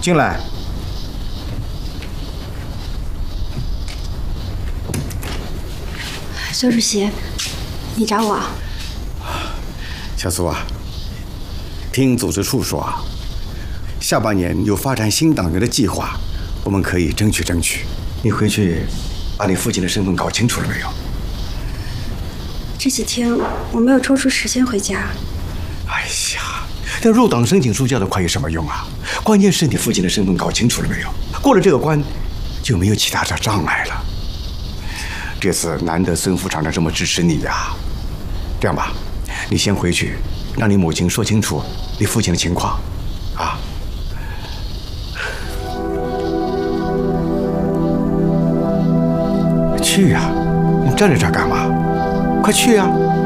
进来。 周主席，你找我？ 小苏啊，听组织处说啊，下半年有发展新党员的计划，我们可以争取争取。你回去把你父亲的身份搞清楚了没有？ 这几天我没有抽出时间回家。 哎呀，这入党申请书叫得快有什么用啊？关键是你父亲的身份搞清楚了没有？过了这个关，就没有其他的障碍了。这次难得孙副厂长这么支持你呀，这样吧，你先回去，让你母亲说清楚你父亲的情况，啊。去呀，你站在这儿干嘛？快去呀！